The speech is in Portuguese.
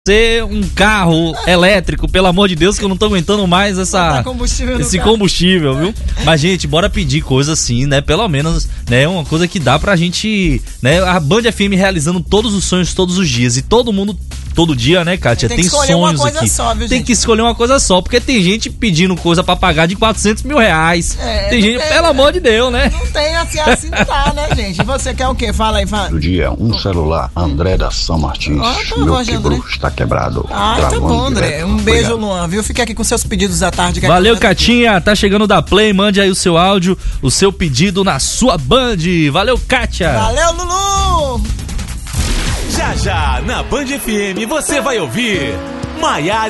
ser um carro elétrico, pelo amor de Deus, que eu não tô aguentando mais esse combustível, viu? Mas, gente, bora pedir coisa assim, né? Pelo menos, né? Uma coisa que dá pra gente, né? A Band FM realizando todos os sonhos todos os dias. E todo mundo, todo dia, né, Kátia? Tem sonhos uma coisa aqui. Só, viu, tem gente? que escolher uma coisa só, porque tem gente pedindo coisa pra pagar de 400 mil reais. Tem gente, pelo amor de Deus, né? Não tem assim não tá, né, gente? E você quer o quê? Fala aí, fala. Do dia, um celular, André da São Martins. Meu quebrou, está quebrado. Tá bom, André. Um beijo, Luan, viu? Fica aqui com seus pedidos à tarde. Valeu, Catinha. Tá chegando da Play. Mande aí o seu áudio, o seu pedido na sua Band. Valeu, Kátia. Valeu, Lulu. Já, na Band FM, você vai ouvir Maiara